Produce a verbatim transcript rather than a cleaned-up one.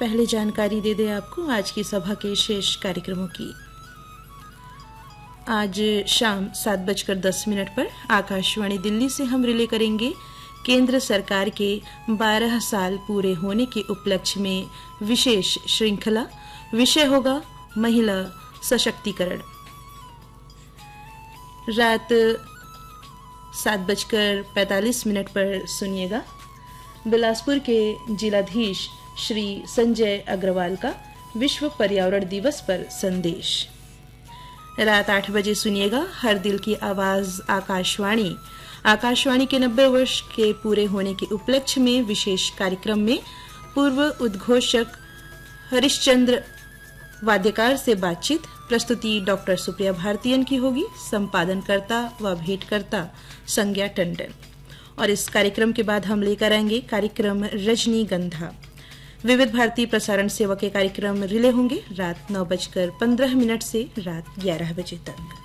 पहले जानकारी दे दें आपको आज की सभा के शेष कार्यक्रमों की। आज शाम सात बजकर दस मिनट पर आकाशवाणी दिल्ली से हम रिले करेंगे केंद्र सरकार के बारह साल पूरे होने के उपलक्ष्य में विशेष श्रृंखला। विषय होगा महिला सशक्तिकरण। रात सात बजकर पैंतालीस मिनट पर सुनिएगा बिलासपुर के जिलाधीश श्री संजय अग्रवाल का विश्व पर्यावरण दिवस पर संदेश। रात आठ बजे सुनिएगा हर दिल की आवाज आकाशवाणी। आकाशवाणी के नब्बे वर्ष के पूरे होने के उपलक्ष्य में विशेष कार्यक्रम में पूर्व उद्घोषक हरिश्चंद्र वाद्यकार से बातचीत। प्रस्तुति डॉक्टर सुप्रिया भारतीयन की होगी। संपादनकर्ता व भेंटकर्ता संज्ञा टंडन। और इस कार्यक्रम के बाद हम लेकर आएंगे कार्यक्रम रजनीगंधा। विविध भारतीय प्रसारण सेवा के कार्यक्रम रिले होंगे रात नौ बजकर पंद्रह मिनट से रात ग्यारह बजे तक।